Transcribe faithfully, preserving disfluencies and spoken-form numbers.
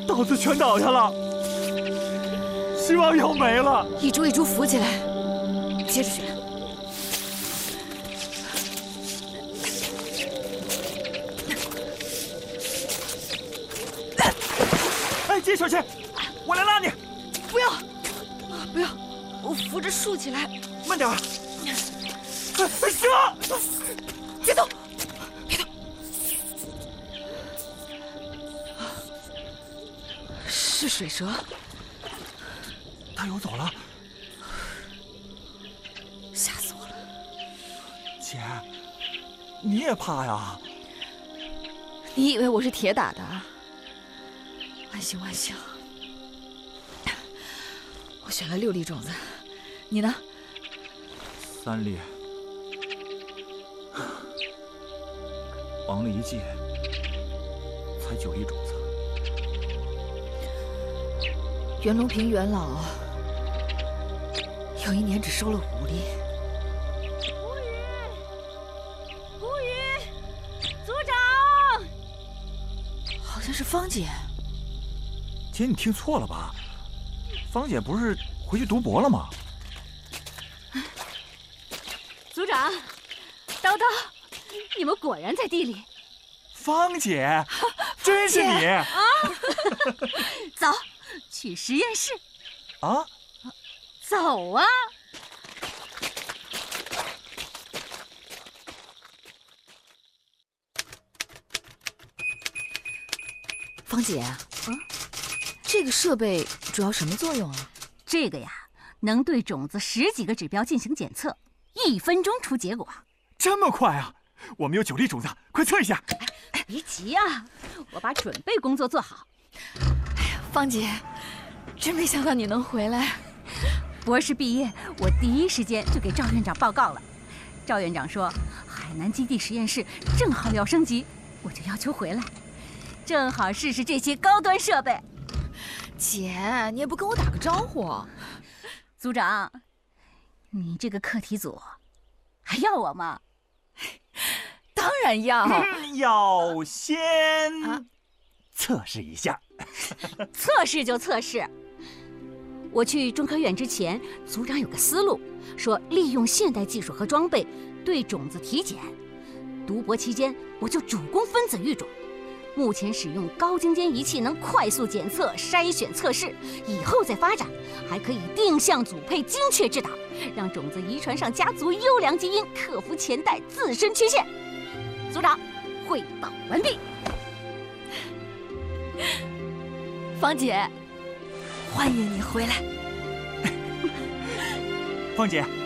稻子全倒下了，希望要没了。 一株一株扶起来，接着选。 哎，接小心，我来拉你。 不要，不要，我扶着竖起来。 慢点。蛇！ 别动，别动。是水蛇。 它游走了。 吓死我了。 姐，你也怕呀？ 你以为我是铁打的？万幸万幸。我选了六粒种子，你呢？ 三粒。忙了一季，才九粒种子。 袁隆平袁老有一年只收了五粒。 胡宇，胡宇，组长， 好像是芳姐。 姐，你听错了吧？芳姐不是回去读博了吗？ 组长，叨叨，你们果然在地里。 芳姐，真是你啊！走，去实验室。 啊？ 走啊！ 芳姐，嗯，这个设备主要什么作用啊？ 这个呀，能对种子十几个指标进行检测，一分钟出结果。 这么快啊！我们有九粒种子，快测一下。 哎，别急啊，我把准备工作做好。 哎呀，芳姐，真没想到你能回来。 博士毕业，我第一时间就给赵院长报告了。赵院长说，海南基地实验室正好要升级，我就要求回来，正好试试这些高端设备。 姐，你也不跟我打个招呼。 组长，你这个课题组还要我吗？ 当然要。 要先测试一下。 测试就测试。我去中科院之前，组长有个思路，说利用现代技术和装备对种子体检。读博期间，我就主攻分子育种。目前使用高精尖仪器能快速检测、筛选、测试，以后再发展，还可以定向组配、精确制导，让种子遗传上家族优良基因，克服前代自身缺陷。组长，汇报完毕。 芳姐，欢迎你回来。 芳姐。